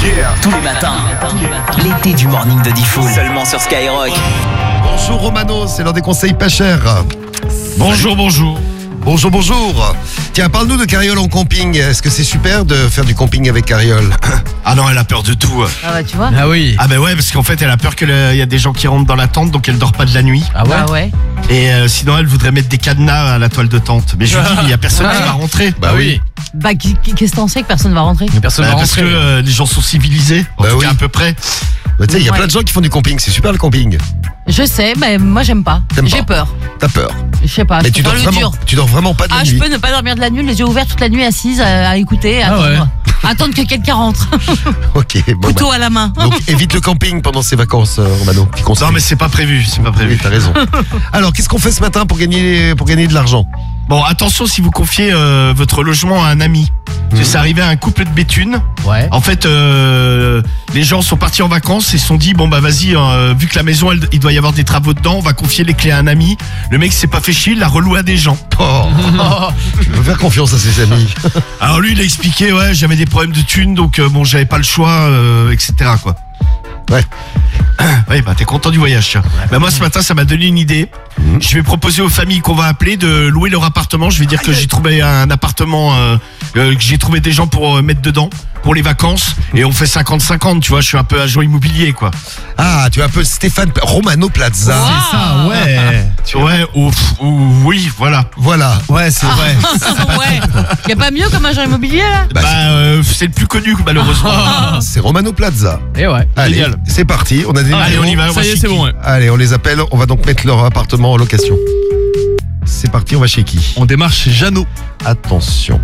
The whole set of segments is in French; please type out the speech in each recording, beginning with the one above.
Tous les matins, l'été du morning de Diffoul. Seulement sur Skyrock. Bonjour Romano, c'est l'un des conseils pas chers. Bonjour. Bonjour. Tiens, parle-nous de Carriole en camping. Est-ce que c'est super de faire du camping avec Carriole? Ah non, elle a peur de tout. Ah bah tu vois. Ah oui. Ah bah ouais, parce qu'en fait, elle a peur qu'il y a des gens qui rentrent dans la tente, donc elle dort pas de la nuit. Ah ouais. Ah ouais. Et sinon, elle voudrait mettre des cadenas à la toile de tente. Mais je lui dis, il y a personne qui va rentrer. Bah oui. Bah qu'est-ce que t'en sais que personne va rentrer? Mais personne va Parce rentrer. que les gens sont civilisés, en Bah tout oui. cas à peu près. Bah, tu sais, il y a Ouais. plein de gens qui font du camping. C'est super le camping. Je sais, mais moi j'aime pas. T'aimes J'ai pas. peur. T'as peur. Je sais pas. Mais je tu dors, préfère le vraiment, dur. tu dors vraiment pas de la Ah, je nuit. peux ne pas dormir de la nuit, les yeux ouverts toute la nuit assise à écouter, à Ah ouais. attendre que quelqu'un rentre. Ok, bon, Couteau à la main. donc évite le camping pendant ces vacances, Romano. Petit conseil. Non, mais c'est pas prévu, Oui, t'as raison. Alors, qu'est-ce qu'on fait ce matin pour gagner de l'argent? Bon, attention si vous confiez votre logement à un ami. Parce que c'est arrivé à un couple de Béthune. Ouais. En fait, les gens sont partis en vacances et se sont dit, bon bah vas-y, vu que la maison, il doit y avoir des travaux dedans, on va confier les clés à un ami. Le mec s'est pas fait chier, il l'a reloué à des gens. Oh, tu peux faire confiance à ses amis. Alors lui, il a expliqué, ouais, j'avais des problèmes de thunes, donc bon, j'avais pas le choix, etc. quoi. Ouais. Ouais, bah t'es content du voyage, tiens. Bah moi ce matin, ça m'a donné une idée. Je vais proposer aux familles qu'on va appeler de louer leur appartement. Je vais dire que j'ai trouvé un appartement, que j'ai trouvé des gens pour mettre dedans pour les vacances. Et on fait 50-50, tu vois. Je suis un peu agent immobilier, quoi. Ah, tu es un peu Stéphane Romano Plaza. Wow. C'est ça, ouais. Ouais, oui, voilà. Voilà. Ouais, c'est vrai. Ouais. Y a pas mieux comme agent immobilier là? Bah, C'est le plus connu, malheureusement. c'est Romano Plaza. Et ouais. Allez, Génial. c'est parti. On a des Allez, numéros. on y va. Ça y est, c'est bon. Ouais. Allez, on les appelle. On va donc mettre leur appartement en location. C'est parti, on va chez qui? On démarre chez Jeannot. Attention.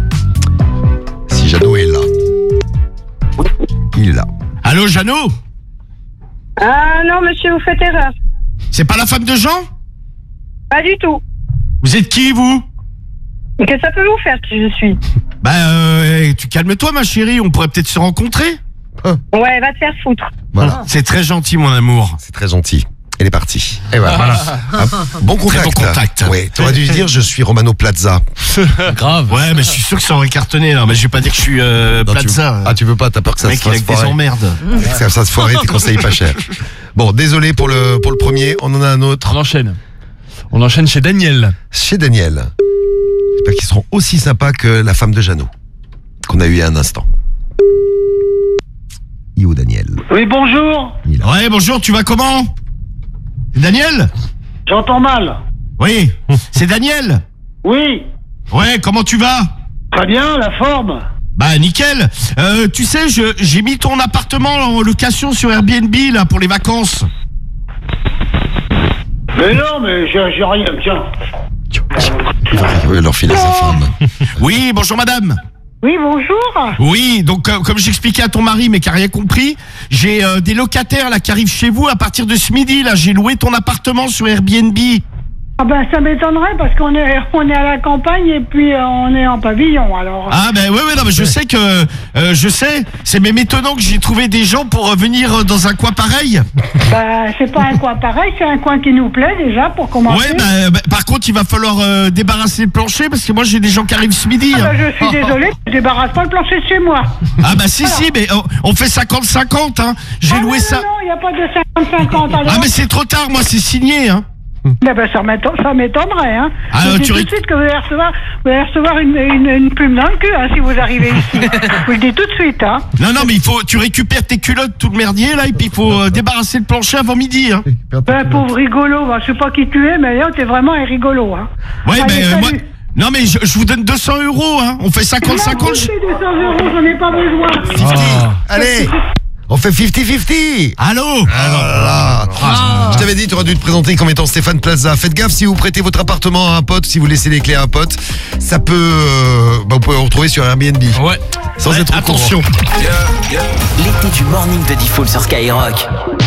Si Jeannot est là. Il est là. Allô, Jeannot? Ah non, monsieur, vous faites erreur. C'est pas la femme de Jean? Pas du tout. Vous êtes qui, vous? Et que ça peut vous faire qui je suis? Bah, tu calmes-toi, ma chérie. On pourrait peut-être se rencontrer. Ouais, va te faire foutre. Voilà. C'est très gentil, mon amour. C'est très gentil. Elle est partie. Et voilà. Ah, bon contact. Très bon contact. Oui, t'aurais dû dire je suis Romano Plaza. Grave. Ouais, mais je suis sûr que ça aurait cartonné, là. Mais je vais pas dire que je suis Non, Plaza. tu veux pas, t'as peur que ça Le mec, se il a fasse que des foirer. emmerdes. Ça se foirer, tes conseils pas chers. Bon, désolé pour le premier, on en a un autre. On enchaîne chez Daniel. Chez Daniel. J'espère qu'ils seront aussi sympas que la femme de Jeannot, qu'on a eu il y a un instant. Yo Daniel. Oui, bonjour. Il est là. Ouais, bonjour, tu vas comment? Daniel? J'entends mal. Oui, c'est Daniel. Oui, Ouais, comment tu vas? très bien, la forme. Bah, nickel. Tu sais, j'ai mis ton appartement en location sur Airbnb, là, pour les vacances. Mais non, mais j'ai rien. Tiens. Il va leur filer sa femme. Oui, bonjour, madame. Oui, bonjour. Oui, donc comme j'expliquais à ton mari, mais qui a rien compris, j'ai des locataires là qui arrivent chez vous à partir de ce midi. Là, j'ai loué ton appartement sur Airbnb. Ah ben ça m'étonnerait parce qu'on est à la campagne et puis on est en pavillon alors. Ah ben ouais, non, mais je sais que c'est même étonnant que j'ai trouvé des gens pour venir dans un coin pareil. Bah c'est pas un coin pareil, c'est un coin qui nous plaît déjà pour commencer. Ouais, bah, par contre, il va falloir débarrasser le plancher parce que moi j'ai des gens qui arrivent ce midi. Ah bah, je suis désolée, je débarrasse pas le plancher de chez moi. Ah bah si, mais on fait 50-50, hein. J'ai loué ça. Non, il n'y a pas de 50-50 alors. Ah mais c'est trop tard, moi c'est signé, hein. Ben, ça m'étonnerait, hein. Ah, Je vous dis tu tout de suite que vous allez recevoir une plume dans le cul, hein, si vous arrivez ici. Je vous le dis tout de suite, hein. Non, mais tu récupères tes culottes tout le merdier là et puis il faut débarrasser le plancher avant midi, hein. Ben, pauvre rigolo, je sais pas qui tu es, mais là, t'es vraiment un rigolo, hein. Ouais, Allez, mais moi. salut. Non, mais je vous donne 200 €, hein. On fait 50-50. J'ai 200 €, j'en ai pas besoin. 50. Allez, on fait 50-50. Allô? Ah. Je t'avais dit, tu aurais dû te présenter comme étant Stéphane Plaza. Faites gaffe si vous prêtez votre appartement à un pote, si vous laissez les clés à un pote, ça peut, vous pouvez vous retrouver sur Airbnb. Ouais. Sans être au courant. Attention. L'été du morning de Diffoul sur Skyrock.